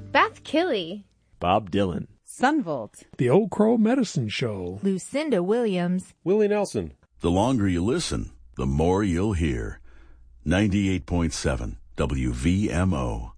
Beth Killey, Bob Dylan, Sunvolt, The Old Crow Medicine Show, Lucinda Williams, Willie Nelson. The longer you listen, the more you'll hear. 98.7 WVMO.